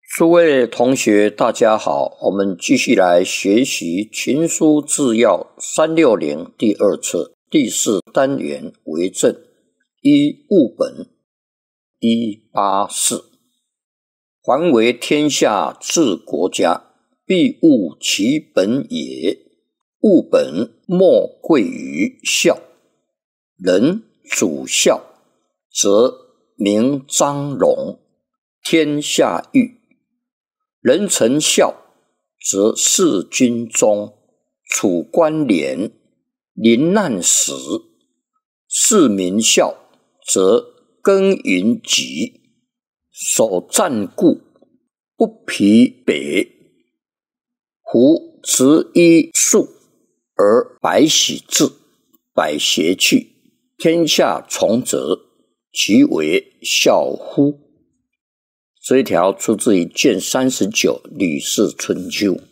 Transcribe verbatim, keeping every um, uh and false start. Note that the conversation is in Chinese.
诸位同学，大家好，我们继续来学习《群书治要》三六零第二册第四单元为政一务本一八四。凡为天下治国家，必务其本也。务本莫贵于孝，人主孝，则名张荣，天下裕。人成孝，则事君忠，处官廉，临难时；事民孝，则耕耘吉，守战固，不疲北。夫执一术而百喜至，百邪去，天下从则，其为孝乎？这一条出自于卷三十九《吕氏春秋》。